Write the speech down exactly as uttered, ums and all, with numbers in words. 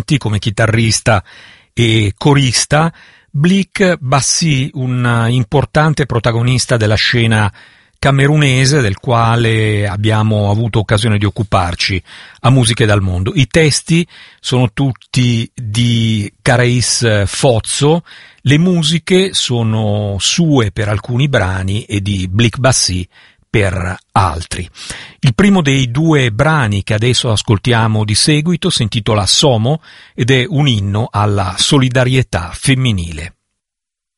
strumenti come chitarrista e corista, Blik Bassi, un importante protagonista della scena camerunese, del quale abbiamo avuto occasione di occuparci a Musiche dal Mondo. I testi sono tutti di Carais Fozzo, le musiche sono sue per alcuni brani e di Blik Bassi per altri. Il primo dei due brani che adesso ascoltiamo di seguito si intitola Somo ed è un inno alla solidarietà femminile.